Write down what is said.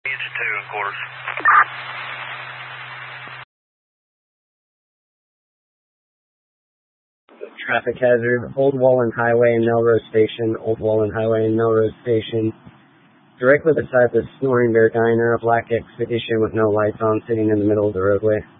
It's 2 and quarters. Traffic hazard, Old Wallen Highway and Melrose Station, Old Wallen Highway and Melrose Station. Directly beside the Snoring Bear Diner, a black Expedition with no lights on sitting in the middle of the roadway.